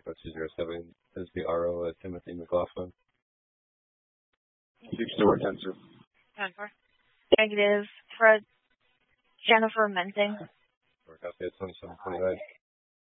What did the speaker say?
Echo 207 is the RO Timothy McLaughlin. Keep Stewart, 10-2. 10-4. Negative. Fred Jennifer Menting. Forecast at 2729.